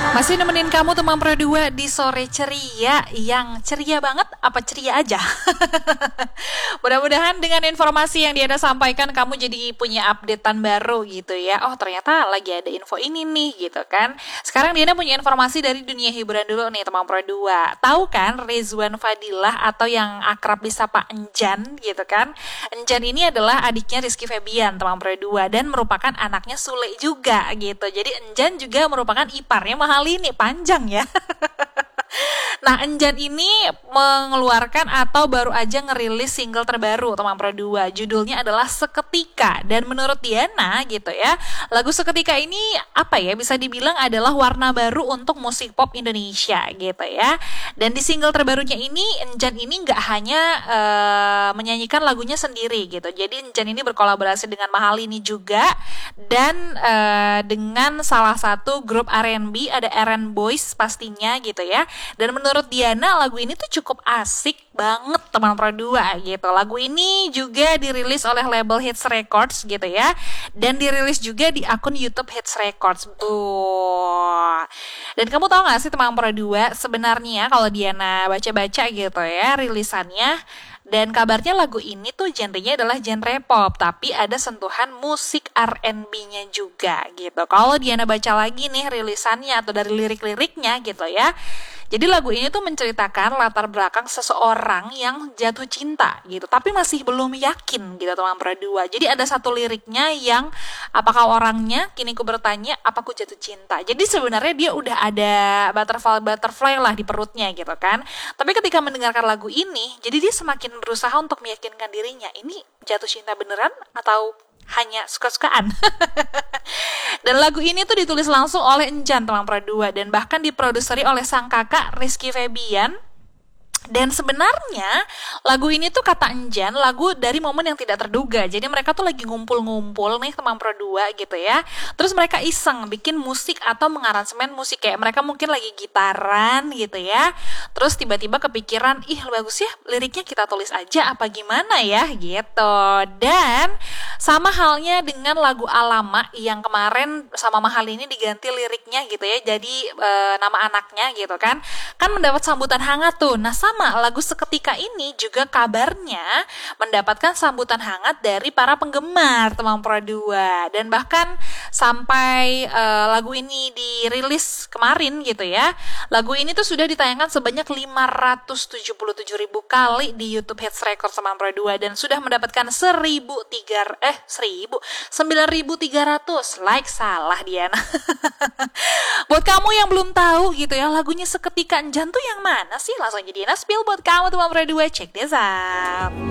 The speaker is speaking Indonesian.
Masih nemenin kamu teman Pro 2 di sore ceria. Yang ceria banget apa ceria aja? Mudah-mudahan dengan informasi yang Diana sampaikan kamu jadi punya updatean baru gitu ya. Oh ternyata lagi ada info ini nih gitu kan. Sekarang Diana punya informasi dari dunia hiburan dulu nih teman Pro 2. Tahu kan Rizwan Fadilah atau yang akrab disapa Enjan gitu kan. Enjan ini adalah adiknya Rizky Febian teman Pro 2 dan merupakan anaknya Sule juga gitu. Jadi Enjan juga merupakan iparnya Mahalini, panjang ya. Nah, Enjan ini mengeluarkan atau baru aja ngerilis single terbaru teman Pro 2. Judulnya adalah Seketika. Dan menurut Diana gitu ya, lagu Seketika ini apa ya, bisa dibilang adalah warna baru untuk musik pop Indonesia gitu ya. Dan di single terbarunya ini, Enjan ini nggak hanya menyanyikan lagunya sendiri gitu. Jadi Enjan ini berkolaborasi dengan Mahalini juga. Dan dengan salah satu grup R&B, ada Eren Boys pastinya gitu ya. Dan menurut Diana lagu ini tuh cukup asik banget teman Pro 2 gitu. Lagu ini juga dirilis oleh label Hits Records gitu ya. Dan dirilis juga di akun YouTube Hits Records. Dan kamu tahu gak sih teman Pro 2, sebenarnya kalau Diana baca-baca gitu ya rilisannya, dan kabarnya lagu ini tuh genrenya adalah genre pop, tapi ada sentuhan musik R&B-nya juga gitu. Kalau Diana baca lagi nih rilisannya atau dari lirik-liriknya gitu ya. Jadi lagu ini tuh menceritakan latar belakang seseorang yang jatuh cinta gitu, tapi masih belum yakin gitu teman Pro 2. Jadi ada satu liriknya yang apakah orangnya, kini ku bertanya, apa ku jatuh cinta. Jadi sebenarnya dia udah ada butterfly lah di perutnya gitu kan. Tapi ketika mendengarkan lagu ini, jadi dia semakin berusaha untuk meyakinkan dirinya, ini jatuh cinta beneran atau hanya suka-sukaan. Dan lagu ini tuh ditulis langsung oleh Enjan teman Pro 2 dan bahkan diproduseri oleh sang kakak Rizky Febian. Dan sebenarnya lagu ini tuh kata Enjan lagu dari momen yang tidak terduga. Jadi mereka tuh lagi ngumpul-ngumpul nih teman Pro 2 gitu ya. Terus mereka iseng bikin musik atau mengaransemen musik, kayak mereka mungkin lagi gitaran gitu ya. Terus tiba-tiba kepikiran, ih bagus ya liriknya kita tulis aja apa gimana ya gitu. Dan sama halnya dengan lagu Alama yang kemarin sama Mahalini diganti liriknya gitu ya. Jadi nama anaknya gitu kan. Kan mendapat sambutan hangat tuh. Nah sama lagu Seketika ini juga kabarnya mendapatkan sambutan hangat dari para penggemar teman Pro 2. Dan bahkan sampai lagu ini dirilis kemarin gitu ya, lagu ini tuh sudah ditayangkan sebanyak 577.000 kali di YouTube Hits Records teman Pro 2 dan sudah mendapatkan 9.300 like. Salah Diana. Buat kamu yang belum tahu gitu ya, lagunya Seketika Enjan tuh yang mana sih? Langsung aja Diana spill buat kamu teman Pro 2, check this out.